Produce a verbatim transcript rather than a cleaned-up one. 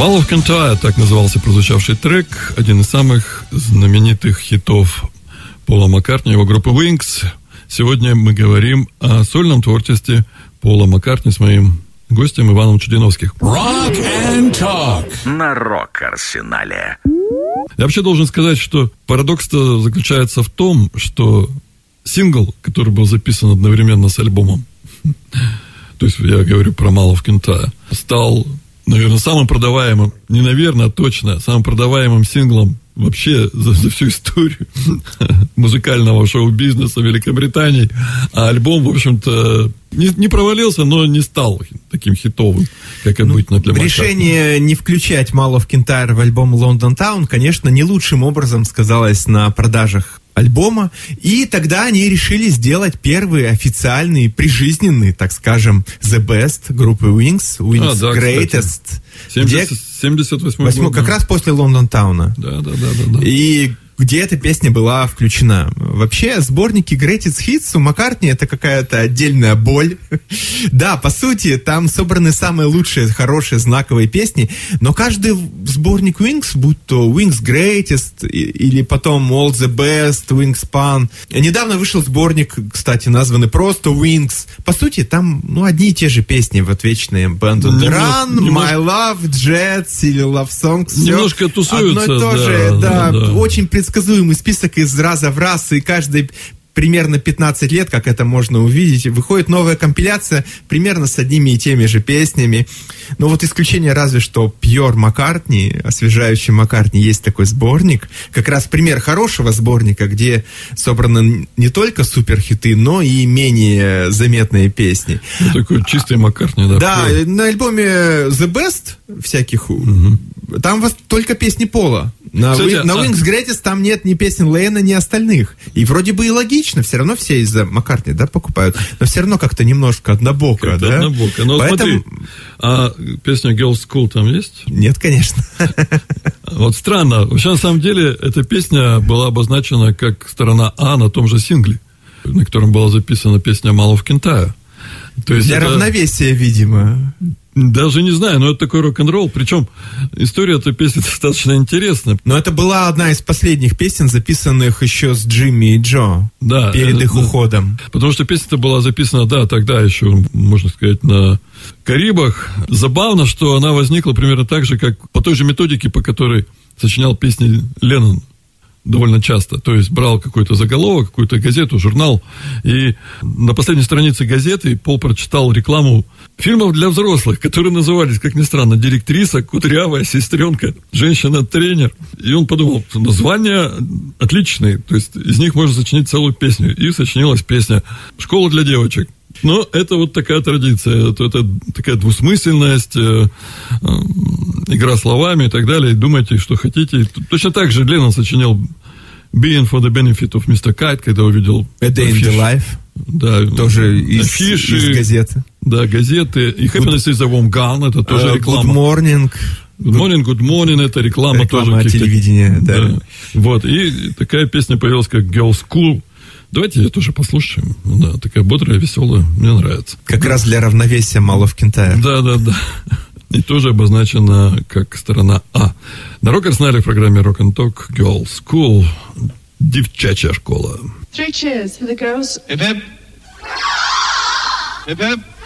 Mall of Kintyre, так назывался прозвучавший трек, один из самых знаменитых хитов Пола Маккартни и его группы Wings. Сегодня мы говорим о сольном творчестве Пола Маккартни с моим гостем Иваном Чудиновским. Rock and Talk на Рок-Арсенале. Я вообще должен сказать, что парадокс-то заключается в том, что сингл, который был записан одновременно с альбомом, то есть я говорю про Mall of Kintyre, стал, наверное, самым продаваемым, не наверное, а точно, самым продаваемым синглом вообще за, за всю историю музыкального шоу-бизнеса Великобритании. А альбом, в общем-то, не, не провалился, но не стал таким хитовым, как обычно для Маккартни. Решение не включать Mall of Kintyre в альбом London Town, конечно, не лучшим образом сказалось на продажах альбома, и тогда они решили сделать первый официальный, прижизненный, так скажем, The Best группы Wings, Wings а, да, Greatest. семьдесят восьмой год. Как раз после London Town. Да, да, да, да, да. И где эта песня была включена. Вообще, сборники Greatest Hits у Маккартни это какая-то отдельная боль. Да, по сути, там собраны самые лучшие, хорошие, знаковые песни, но каждый сборник Wings, будь то Wings Greatest или потом All the Best, Wings Pan. Недавно вышел сборник, кстати, названный просто Wings. По сути, там, ну, одни и те же песни, вот вечные. Band on the Run, My Love, Jets или Love Songs. Немножко тусуются. Одно и то же, да, очень предсказуемо. Предсказуемый список из раза в раз, и каждый примерно пятнадцать лет, как это можно увидеть, выходит новая компиляция примерно с одними и теми же песнями. Но вот исключение разве что Pure Маккартни, освежающий Маккартни, есть такой сборник. Как раз пример хорошего сборника, где собраны не только суперхиты, но и менее заметные песни. Ну, такой чистый Маккартни, да. Да, Pure. На альбоме The Best всяких, угу. Там только песни Пола. На, Кстати, Wing, на а... Wings Greatest там нет ни песен Лейна, ни остальных. И вроде бы и логично, все равно все из-за Маккартни, да, покупают, но все равно как-то немножко однобоко, как-то да? Однобоко. Но Поэтому... смотри, а песня Girls School там есть? Нет, конечно. Вот странно. Вообще, на самом деле, эта песня была обозначена как сторона А на том же сингле, на котором была записана песня Mall of Kintyre. То есть Для это... равновесия, видимо. Даже не знаю, но это такой рок-н-ролл. Причем история этой песни достаточно интересная. Но это была одна из последних песен, записанных еще с Джимми и Джо. Да. Перед это, их уходом. Потому что песня-то была записана, да, тогда еще, можно сказать, на Карибах. Забавно, что она возникла примерно так же, как по той же методике, по которой сочинял песни Леннон. Довольно часто. То есть брал какой-то заголовок, какую-то газету, журнал, и на последней странице газеты Пол прочитал рекламу фильмов для взрослых, которые назывались, как ни странно, «Директриса», «Кудрявая сестренка», «Женщина-тренер». И он подумал, что названия отличные, то есть из них можно сочинить целую песню. И сочинилась песня «Школа для девочек». Но это вот такая традиция, это, это такая двусмысленность, э, э, игра словами и так далее. Думайте, что хотите. Точно так же Леннон сочинил «Being for the benefit of мистер Kite», когда увидел «A Day in the Life». Да, тоже из, афиши, из газеты. Да, газеты. И «Happiness is a warm gun», это тоже uh, реклама. «Good morning». Good morning, good morning, это реклама, реклама тоже. Телевидения, да. да. Вот, и такая песня появилась, как «Girls School». Давайте ее тоже послушаем. Да, такая бодрая, веселая. Мне нравится. Как раз для равновесия Mall of Kintyre. Да, да, да. И тоже обозначена как сторона А. На Рок-Арсенале в программе Rock and Talk Girls School. Девчачья школа. Three cheers for the girls. Hip hip. Hip hip.